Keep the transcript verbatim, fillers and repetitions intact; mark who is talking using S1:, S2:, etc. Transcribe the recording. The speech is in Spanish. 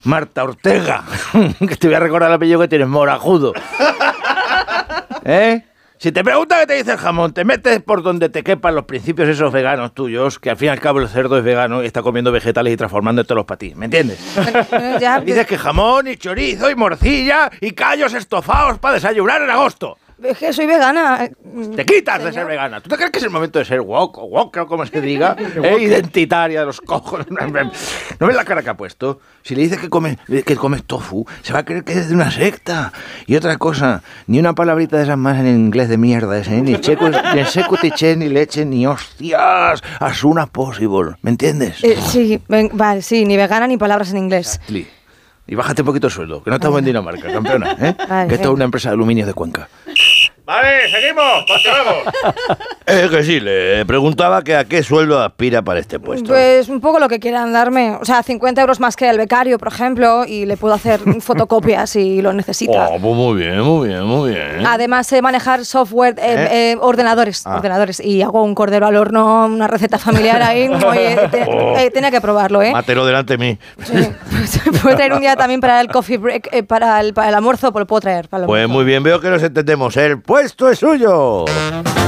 S1: Marta Ortega. Que te voy a recordar el apellido que tienes, Morajudo. ¿Eh? Si te preguntan qué te dice el jamón, te metes por donde te quepan los principios esos veganos tuyos, que al fin y al cabo el cerdo es vegano y está comiendo vegetales y transformándotelos para ti, ¿me entiendes?
S2: Ya,
S1: Dices que jamón y chorizo y morcilla y callos estofados para desayunar en agosto.
S2: Es que soy vegana.
S1: Te quitas
S2: Señor.
S1: de ser vegana. ¿Tú te crees que es el momento de ser woke o woke o como se diga? ¿Eh? Identitaria de los cojones. ¿No ves la cara que ha puesto? Si le dices que comes, que comes tofu, se va a creer que es de una secta. Y otra cosa, ni una palabrita de esas más en inglés de mierda ese, ¿eh? Ni checo, ni secutiche, ni leche, ni hostias. As soon as possible. ¿Me entiendes?
S2: Eh, sí, ven, vale, sí, ni vegana ni palabras en inglés.
S1: Exactly. Y bájate un poquito el sueldo, que no estamos en Dinamarca, campeona, ¿eh?
S2: Vale,
S1: que esto es
S2: venga.
S1: una empresa de aluminio de Cuenca.
S3: Vale, seguimos, continuamos.
S4: Eh, que sí, le preguntaba que a qué sueldo aspira para este puesto.
S2: Pues un poco lo que quieran darme. O sea, cincuenta euros más que el becario, por ejemplo, y le puedo hacer fotocopias si lo necesita.
S4: Oh, pues muy bien, muy bien, muy bien.
S2: Además, sé manejar software, eh, eh, ordenadores,
S4: Ah.
S2: ordenadores. Y hago un cordero al horno, una receta familiar ahí. Oye, te-
S4: Oh.
S2: eh, tenía que probarlo, ¿eh?
S4: Mátelo delante de mí.
S2: Sí. Puedo traer un día también para el coffee break, eh, para, el, para el almuerzo, pues lo puedo traer. Para el
S4: Pues
S2: almuerzo.
S4: muy bien, veo que nos entendemos. El puesto es suyo.